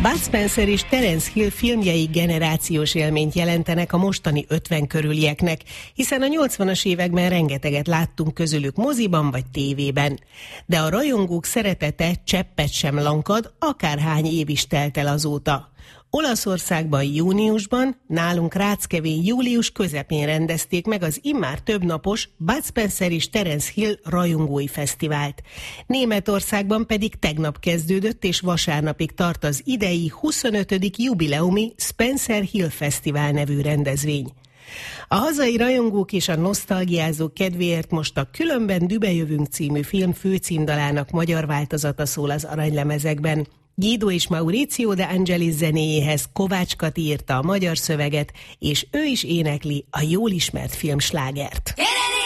Bud Spencer és Terence Hill filmjei generációs élményt jelentenek a mostani 50 körülieknek, hiszen a 80-as években rengeteget láttunk közülük moziban vagy tévében. De a rajongók szeretete cseppet sem lankad, akárhány év is telt el azóta. Olaszországban júniusban, nálunk Ráckevén július közepén rendezték meg az immár többnapos Bud Spencer és Terence Hill rajongói fesztivált. Németországban pedig tegnap kezdődött és vasárnapig tart az idei 25. jubileumi Spencer Hill Fesztivál nevű rendezvény. A hazai rajongók és a nosztalgiázók kedvéért most a Különben dübejövünk című film főcímdalának magyar változata szól az aranylemezekben. Guido és Maurizio de Angelis zenéjéhez Kovács Kati írta a magyar szöveget, és ő is énekli a jól ismert filmslágert.